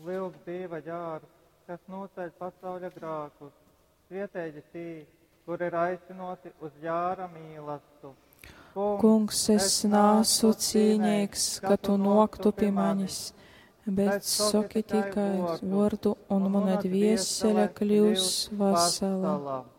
vilks Dieva ģārs, kas noceļ pasauļa grākus. Svietēji tī, kur ir aicinoti uz ģāra mīlestību. Kungs, es nāsu cīnieks, ka tu noktu pie manis, bet saki tikai vārdu, un mana dvieseļa kļūs vesela.